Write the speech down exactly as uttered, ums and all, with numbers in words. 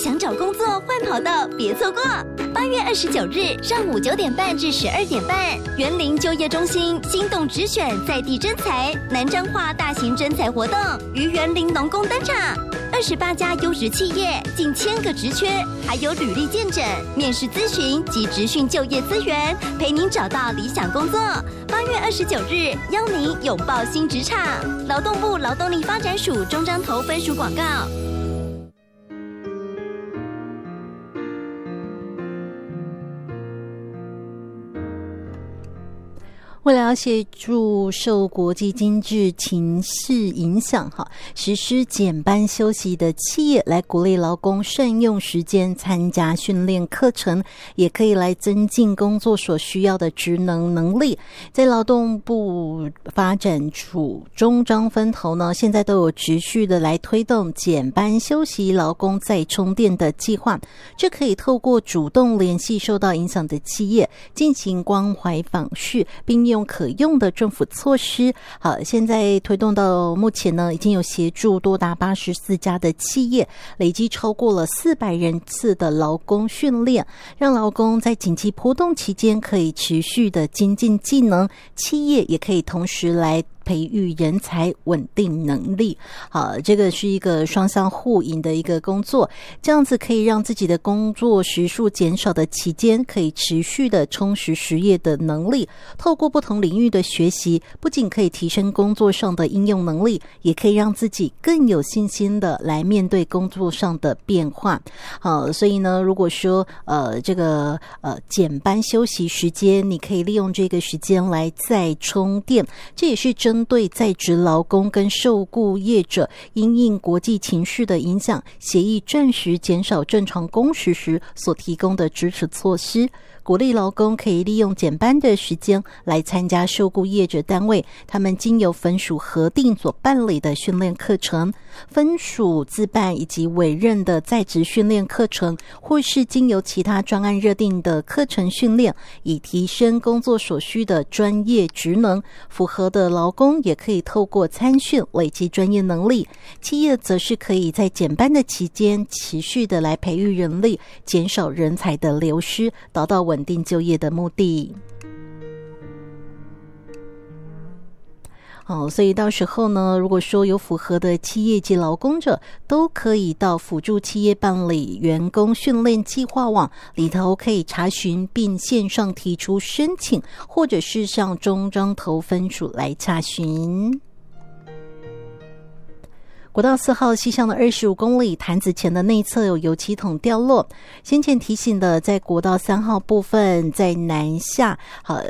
想找工作换跑道，别错过。八月二十九日上午九点半至十二点半，园林就业中心心动直选在地征才南彰化大型征才活动于园林农工登场。二十八家优质企业，近千个职缺，还有履历见证、面试咨询及职训就业资源，陪您找到理想工作。八月二十九日，邀您拥抱新职场。劳动部劳动力发展署中彰投分署广告。 为了要协助受国际经济情势影响哈，实施减班休息的企业，来鼓励劳工善用时间参加训练课程，也可以来增进工作所需要的职能能力。在劳动部发展处中彰分头呢，现在都有持续的来推动减班休息劳工再充电的计划，这可以透过主动联系受到影响的企业，进行关怀访视，并用可用的政府措施。好，现在推动到目前呢，已经有协助多达八十四家的企业，累积超过了四百人次的劳工训练，让劳工在经济波动期间可以持续的精进技能，企业也可以同时来培育人才稳定能力。好，这个是一个双向互赢的一个工作，这样子可以让自己的工作时数减少的期间，可以持续的充实实业的能力。透过不同领域的学习，不仅可以提升工作上的应用能力，也可以让自己更有信心的来面对工作上的变化。好，所以呢，如果说呃这个呃减班休息时间，你可以利用这个时间来再充电，这也是针对在职劳工跟受雇业者因应国际情势的影响，协议暂时减少正常工时时所提供的支持措施。鼓励劳工可以利用减班的时间来参加受雇业者单位他们经由分属核定所办理的训练课程，分属自办以及委任的在职训练课程，或是经由其他专案热定的课程训练，以提升工作所需的专业职能。符合的劳工也可以透过参训累积专业能力，企业则是可以在减班的期间持续的来培育人力，减少人才的流失，达到稳定就业的目的。好，所以到时候呢，如果说有符合的企业及劳工者，都可以到辅助企业办理员工训练计划网里头可以查询，并线上提出申请，或者是向中彰投分署来查询。国道四号西向的二十五公里潭子前的内侧有油漆桶掉落，先前提醒的在国道三号部分在南下，好